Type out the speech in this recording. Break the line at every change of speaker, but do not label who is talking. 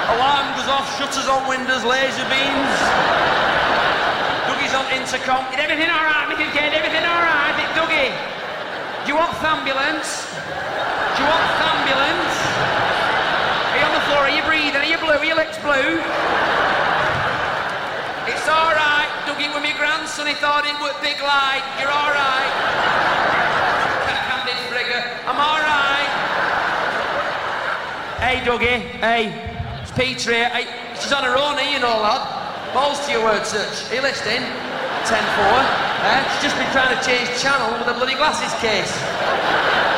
Alarm goes off, shutters on windows, laser beams. Dougie's on intercom. Is everything all right, Mrs. Kid? Everything all right? Dougie, do you want ambulance? Do you want ambulance? Are you on the floor? Are you breathing? Are you blue? Are your lips blue? It's all right, Dougie, with my grandson. He thought it was big light. You're all right. Candice Brigger, I'm all right. Hey, Dougie, hey. It's Peter here. Hey, she's on her own here, you know, lad. Balls to your word, search. Are you listening? 10-4. She's just been trying to change channel with a bloody glasses case.